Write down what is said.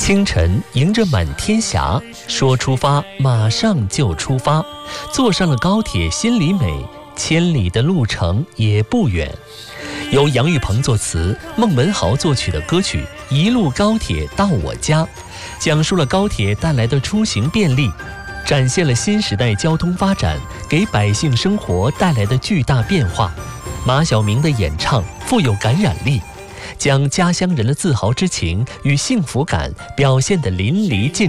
清晨迎着满天霞，说出发马上就出发，坐上了高铁心里美，千里的路程也不远。由杨玉鹏作词，孟文豪作曲的歌曲《一路高铁到我家》，讲述了高铁带来的出行便利，展现了新时代交通发展给百姓生活带来的巨大变化。马晓明的演唱富有感染力，将家乡人的自豪之情与幸福感表现得淋漓尽致。